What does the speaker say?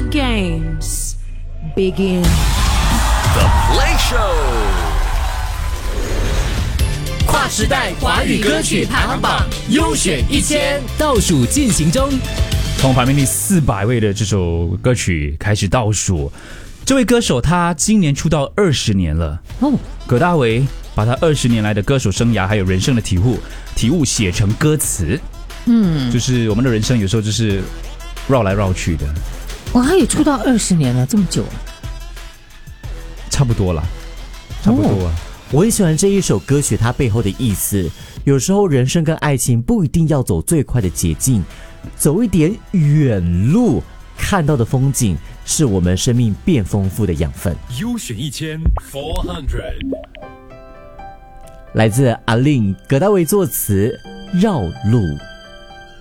games begin. The Play Show， 跨时代华语歌曲排行榜优选1000倒数进行中， 从排名第400位的这首歌曲开始倒数。这位歌手他今年出道20年了哦，葛大为把他20年来的歌手生涯还有人生的体悟写成歌词。就是我们的人生有时候就是绕来绕去的。 哇，他也出道20年了，这么久啊？ 差不多了，差不多啊。 我很喜欢这一首歌曲它背后的意思，有时候人生跟爱情不一定要走最快的捷径，走一点远路，看到的风景是我们生命变丰富的养分。 优选1400， 来自阿令葛大为作词，绕路。